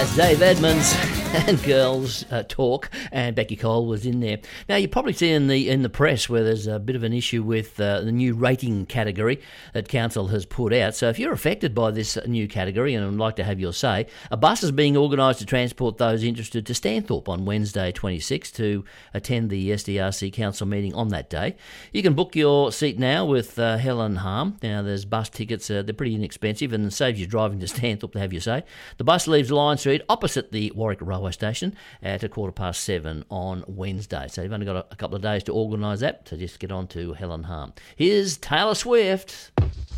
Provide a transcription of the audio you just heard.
As Dave Edmonds and girls talk, and Becky Cole was in there. Now, you probably see in the press where there's a bit of an issue with the new rating category that Council has put out. So if you're affected by this new category and would like to have your say, a bus is being organised to transport those interested to Stanthorpe on Wednesday 26 to attend the SDRC Council meeting on that day. You can book your seat now with Helen Harm. Now, there's bus tickets, they're pretty inexpensive and it saves you driving to Stanthorpe to have your say. The bus leaves Lion Street opposite the Warwick Railway Station at 7:15 on Wednesday. So you've only got a couple of days to organise that, so just get on to Helen Harm. Here's Taylor Swift.